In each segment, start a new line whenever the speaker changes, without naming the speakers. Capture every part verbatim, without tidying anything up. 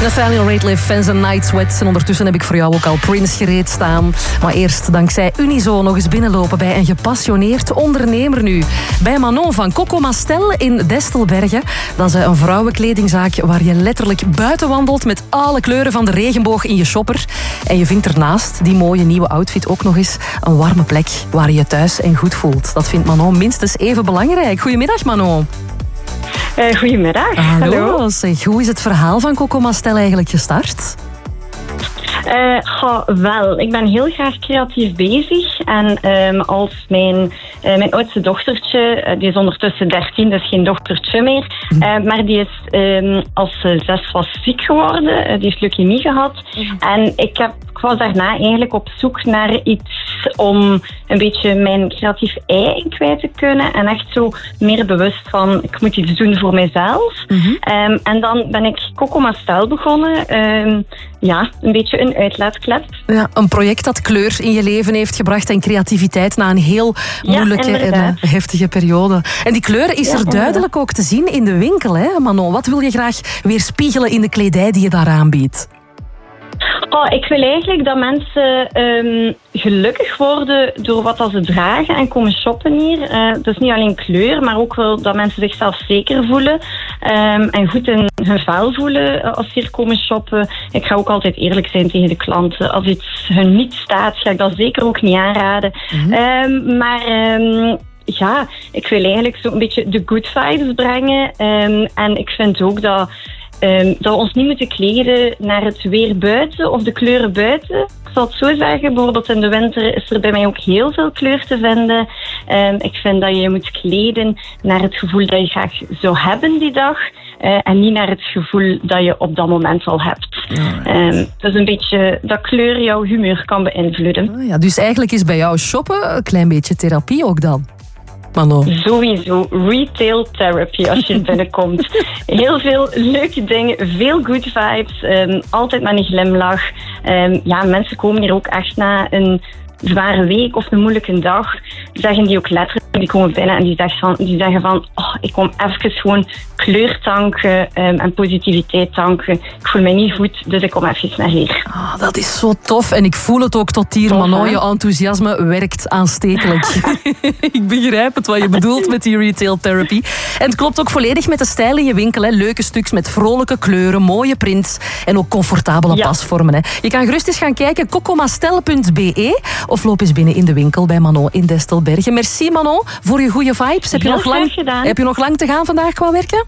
Nathaniel Rateliff, Fans and Night Sweats. En ondertussen heb ik voor jou ook al Prince gereed staan. Maar eerst dankzij Unizo nog eens binnenlopen bij een gepassioneerd ondernemer nu. Bij Manon van Coco Mastel in Destelbergen. Dat is een vrouwenkledingzaak waar je letterlijk buiten wandelt met alle kleuren van de regenboog in je shopper. En je vindt ernaast die mooie nieuwe outfit ook nog eens een warme plek waar je je thuis en goed voelt. Dat vindt Manon minstens even belangrijk. Goedemiddag, Manon.
Uh, goedemiddag.
Hallo.
Hallo.
Zeg, hoe is het verhaal van Coco Mastel eigenlijk gestart?
Uh, goh, wel, ik ben heel graag creatief bezig. En um, als mijn, uh, mijn oudste dochtertje, uh, die is ondertussen dertien, dus geen dochtertje meer. Uh, maar die is um, als ze zes was ziek geworden. Uh, die heeft leukemie gehad. En ik, heb, ik was daarna eigenlijk op zoek naar iets om een beetje mijn creatief ei in kwijt te kunnen. En echt zo meer bewust van, ik moet iets doen voor mijzelf. Mm-hmm. Um, en dan ben ik Coco Mastel begonnen. Um, ja, een beetje een uitlaatklep.
Ja, een project dat kleur in je leven heeft gebracht en creativiteit na een heel moeilijke ja, en uh, heftige periode. En die kleur is ja, er duidelijk ook te zien in de winkel, hè, Manon? Wat wil je graag weerspiegelen in de kledij die je daar aanbiedt?
Oh, ik wil eigenlijk dat mensen um, gelukkig worden door wat ze dragen en komen shoppen hier. Uh, dus niet alleen kleur, maar ook wel dat mensen zichzelf zeker voelen. Um, en goed in hun vel voelen als ze hier komen shoppen. Ik ga ook altijd eerlijk zijn tegen de klanten. Als iets hun niet staat, ga ik dat zeker ook niet aanraden. Mm-hmm. Um, maar... Um, ja, ik wil eigenlijk zo een beetje de good vibes brengen. Um, en ik vind ook dat... Um, dat we ons niet moeten kleden naar het weer buiten of de kleuren buiten. Ik zal het zo zeggen, bijvoorbeeld in de winter is er bij mij ook heel veel kleur te vinden. Um, ik vind dat je je moet kleden naar het gevoel dat je graag zou hebben die dag. Uh, en niet naar het gevoel dat je op dat moment al hebt. Um, dat is een beetje dat kleur jouw humeur kan beïnvloeden.
Oh ja, dus eigenlijk is bij jou shoppen een klein beetje therapie ook dan? Manon.
Sowieso. Retail therapy als je binnenkomt. Heel veel leuke dingen, veel good vibes, um, altijd met een glimlach. Um, ja, mensen komen hier ook echt na een zware week of een moeilijke dag, zeggen die ook letterlijk, die komen binnen en die zeggen van, die zeggen van oh, ik kom even gewoon kleur tanken um, en positiviteit tanken. Ik voel mij niet goed, dus ik kom even naar hier.
Oh, dat is zo tof en ik voel het ook tot hier, Manon. Je enthousiasme werkt aanstekelijk. Ik begrijp het wat je bedoelt met die retail therapy. En het klopt ook volledig met de stijl in je winkel. Hè. Leuke stuks met vrolijke kleuren, mooie prints en ook comfortabele ja. pasvormen. Hè. Je kan gerust eens gaan kijken, cocomastel punt b e of loop eens binnen in de winkel bij Manon in Destelbergen. Merci Manon voor je goede vibes. Heb je, nog lang, heb je nog lang te gaan vandaag qua werken?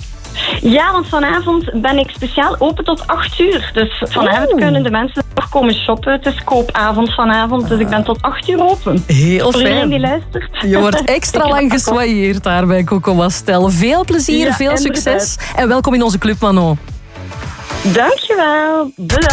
Ja, want vanavond ben ik speciaal open tot acht uur. Dus vanavond Oeh. kunnen de mensen nog komen shoppen. Het is koopavond vanavond, dus ik ben tot acht uur open.
Heel
Voor
fijn.
iedereen die luistert.
Je wordt extra lang geswailleerd daar bij Coco Mastel. Veel plezier, ja, veel succes. En welkom in onze club, Manon.
Dankjewel. Bedankt.